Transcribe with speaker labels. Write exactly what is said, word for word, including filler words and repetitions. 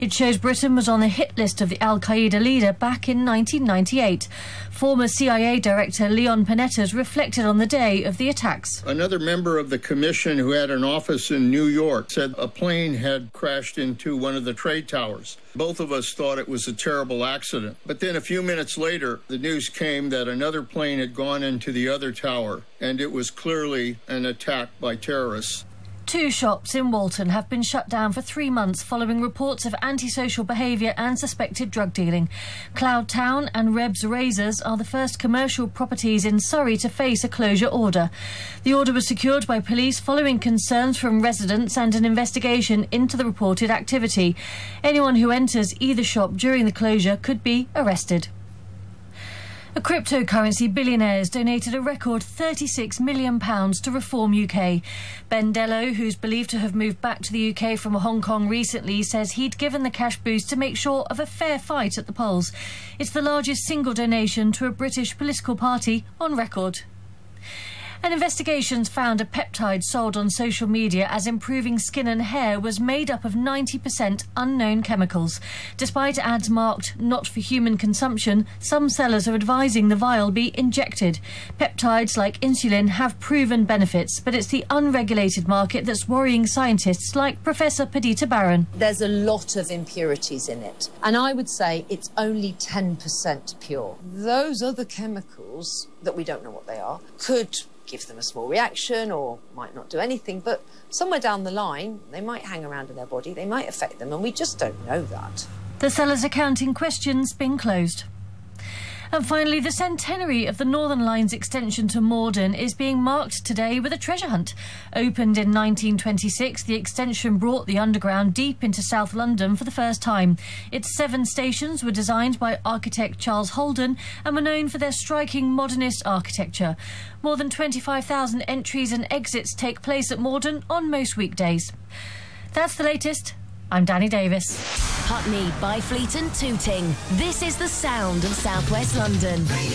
Speaker 1: It shows Britain was on the hit list of the Al-Qaeda leader back in nineteen ninety-eight. Former C I A Director Leon Panettas reflected on the day of the attacks.
Speaker 2: Another member of the commission who had an office in New York said a plane had crashed into one of the trade towers. Both of us thought it was a terrible accident. But then a few minutes later, the news came that another plane had gone into the other tower, and it was clearly an attack by terrorists.
Speaker 1: Two shops in Walton have been shut down for three months following reports of antisocial behaviour and suspected drug dealing. Cloud Town and Reb's Razors are the first commercial properties in Surrey to face a closure order. The order was secured by police following concerns from residents and an investigation into the reported activity. Anyone who enters either shop during the closure could be arrested. A cryptocurrency billionaire has donated a record thirty-six million pounds to Reform U K. Ben Dello, who's believed to have moved back to the U K from Hong Kong recently, says he'd given the cash boost to make sure of a fair fight at the polls. It's the largest single donation to a British political party on record. An investigation's found a peptide sold on social media as improving skin and hair was made up of ninety percent unknown chemicals. Despite ads marked not for human consumption, some sellers are advising the vial be injected. Peptides like insulin have proven benefits, but it's the unregulated market that's worrying scientists like Professor Padita Baron.
Speaker 3: There's a lot of impurities in it, and I would say it's only ten percent pure. Those other chemicals that we don't know what they are could give them a small reaction or might not do anything, but somewhere down the line they might hang around in their body, they might affect them, and we just don't know that.
Speaker 1: The seller's account in question's been closed. And finally, the centenary of the Northern Line's extension to Morden is being marked today with a treasure hunt. Opened in nineteen twenty-six, the extension brought the Underground deep into South London for the first time. Its seven stations were designed by architect Charles Holden and were known for their striking modernist architecture. More than twenty-five thousand entries and exits take place at Morden on most weekdays. That's the latest. I'm Danny Davis.
Speaker 4: Putney, Byfleet and Tooting. This is the sound of South West London.